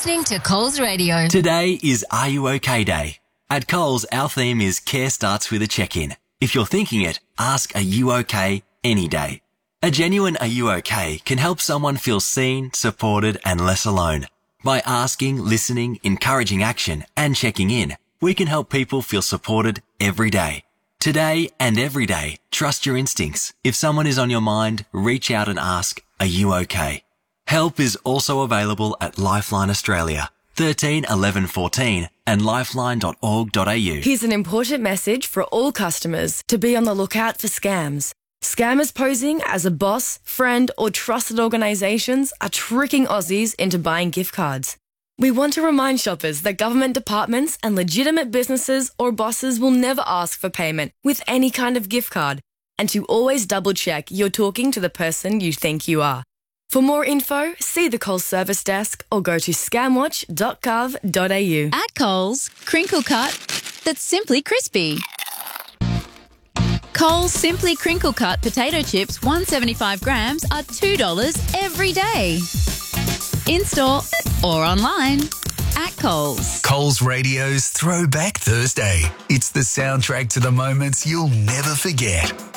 listening to Coles Radio. Today is Are You OK Day. At Coles, our theme is Care Starts with a Check-In. If you're thinking it, ask Are You OK any day. A genuine Are You OK can help someone feel seen, supported and less alone. By asking, listening, encouraging action and checking in, we can help people feel supported every day. Today and every day, trust your instincts. If someone is on your mind, reach out and ask, Are you OK? Help is also available at Lifeline Australia, 13 11 14 and lifeline.org.au. Here's an important message for all customers to be on the lookout for scams. Scammers posing as a boss, friend or trusted organisations are tricking Aussies into buying gift cards. We want to remind shoppers that government departments and legitimate businesses or bosses will never ask for payment with any kind of gift card, and to always double-check you're talking to the person you think you are. For more info, see the Coles Service Desk or go to scamwatch.gov.au. At Coles, crinkle cut that's simply crispy. Coles Simply Crinkle Cut potato chips, 175 grams, are $2 every day. In-store or online at Coles. Coles Radio's Throwback Thursday. It's the soundtrack to the moments you'll never forget.